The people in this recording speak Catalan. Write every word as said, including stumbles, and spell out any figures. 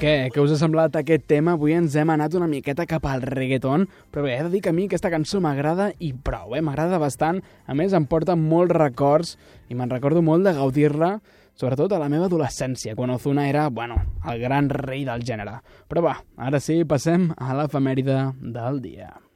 Què? Què us ha semblat aquest tema? Avui ens hem anat una miqueta cap al reggaeton, però bé, he de dir que a mi aquesta cançó m'agrada i prou, eh? M'agrada bastant. A més, em porta molts records i me'n recordo molt de gaudir-la, sobretot a la meva adolescència, quan Ozuna era, bueno, el gran rei del gènere. Però va, ara sí, passem a l'efemèride del dia.